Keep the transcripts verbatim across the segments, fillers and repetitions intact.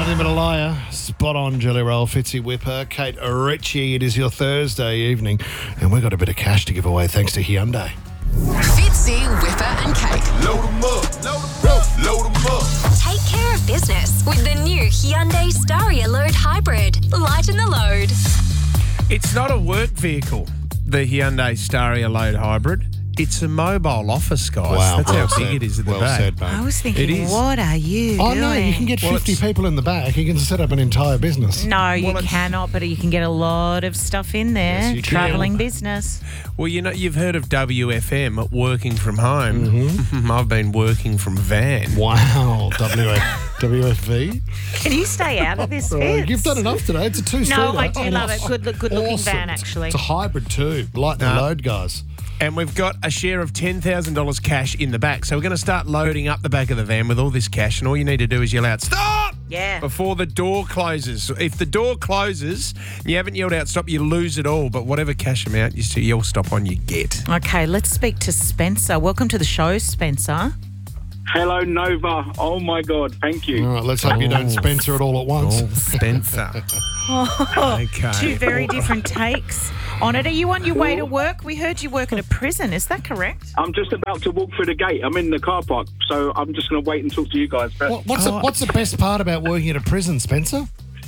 Nothing but a liar. Spot on, Jelly Roll, Fitzy Whipper, Kate Ritchie. It is your Thursday evening, and we've got a bit of cash to give away thanks to Hyundai. Fitzy, Whipper and Kate. Load 'em up, load 'em up, load 'em up. Take care of business with the new Hyundai Staria Load Hybrid. Lighten the load. It's not a work vehicle, the Hyundai Staria Load Hybrid. It's a mobile office, guys. Wow, That's well how said. big it is in the Well back. said, mate. I was It thinking, is. what are you Oh, doing? no, you can get Well, fifty it's- people in the back. You can set up an entire business. No, you Well, it's- cannot, but you can get a lot of stuff in there. Yes, you can. Travelling business. Well, you know, you've heard of W F M, working from home. Mm-hmm. I've been working from van. Wow, W F, W F V. Can you stay out of this, Oh, Fitz? you've done enough today. It's a two-seater. No, I do Oh, love nice. it. Good, look, good looking Awesome. van, actually. It's a hybrid too. Lighten the No. load, guys. And we've got a share of ten thousand dollars cash in the back. So we're going to start loading up the back of the van with all this cash. And all you need to do is yell out, stop! Yeah. Before the door closes. If the door closes and you haven't yelled out stop, you lose it all. But whatever cash amount you see yell stop on, you get. Okay, let's speak to Spencer. Welcome to the show, Spencer. Hello, Nova. Oh, my God. Thank you. All right, let's hope you don't Spencer it all at once. Oh, Spencer. Okay. Two very different takes on it. Are you on your way to work? We heard you work at a prison. Is that correct? I'm just about to walk through the gate. I'm in the car park, so I'm just going to wait and talk to you guys first. What, what's, the, what's the best part about working at a prison, Spencer?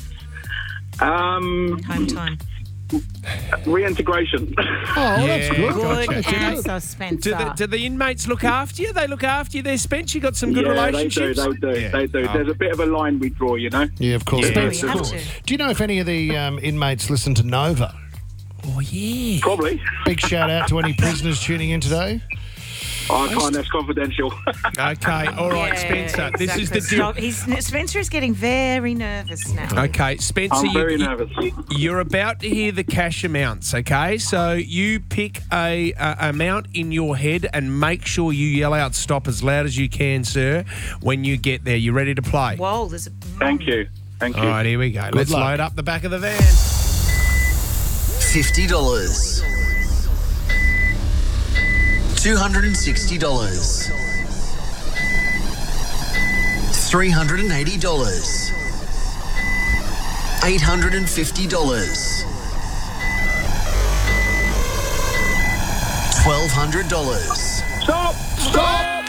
Um, Home time. reintegration. Oh, well, that's Yeah, good. Good Gotcha. answer, Spencer. Do the, do the inmates look after you? They look after you there, Spence? You got some good yeah, relationships? they do, they do, Yeah. they do. Oh. There's a bit of a line we draw, you know. Yeah, of course. Yeah. Spence, We have cool. to. Do you know if any of the um, inmates listen to Nova? Oh, yeah. Probably. Big shout out to any prisoners tuning in today. Oh, I can't. That's confidential. Okay, all right, Yeah, Spencer. This is the exactly. deal. Stop. He's, Spencer is getting very nervous now. Okay, Spencer, I'm you, very you- nervous. you're about to hear the cash amounts, okay? So you pick a, a amount in your head and make sure you yell out stop as loud as you can, sir, when you get there. You ready to play? Whoa, there's a... Thank you. Thank you. All right, here we go. Let's luck. load up the back of the van. fifty dollars. two hundred sixty dollars. three hundred eighty dollars. eight hundred fifty dollars. twelve hundred dollars. Stop! Stop!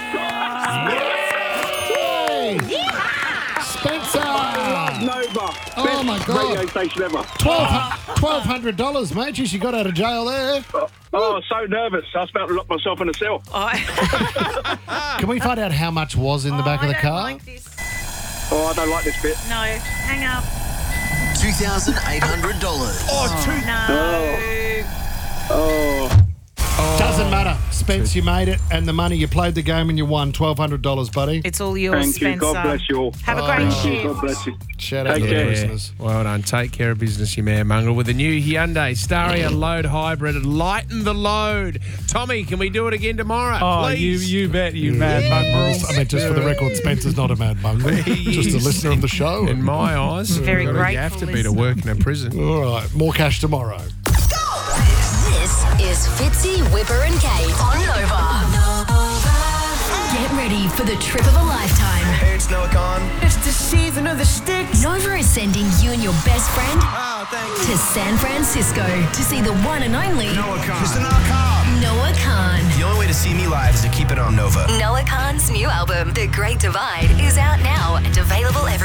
Spencer! Nova. Oh, Best my God. radio station ever. twelve hundred dollars, mate. Geez, you got out of jail there. Oh, so nervous. I was about to lock myself in a cell. Can we find out how much was in the back of the car? Oh, I don't like this bit. No, hang up. two thousand eight hundred dollars. Oh, two. No. Oh, Doesn't matter. Spence, you made it, and the money, you played the game and you won twelve hundred dollars, buddy. It's all yours, thank you. Spencer. God bless you all. Have a Oh, great thank you. shift. God bless you. Shout out Take to the care. listeners. Well done. Take care of business, you man mongrel, with the new Hyundai Staria Load Hybrid. Lighten the load. Tommy, can we do it again tomorrow? Oh, you, please? you bet, you mad mongrels. I mean, just for the record, Spencer's not a mad mongrel. He Just a is. listener of the show. In my eyes, Very you grateful have to be to listener. work in a prison. All right, more cash tomorrow. This is Fitzy, Whipper and Kate on Nova. Get ready for the trip of a lifetime. Hey, it's Noah Khan. It's the season of the sticks. Nova is sending you and your best friend Oh, thank you. to San Francisco to see the one and only Noah Khan. Mister Noah Khan. Noah Khan. The only way to see me live is to keep it on Nova. Noah Khan's new album, The Great Divide, is out now and available everywhere.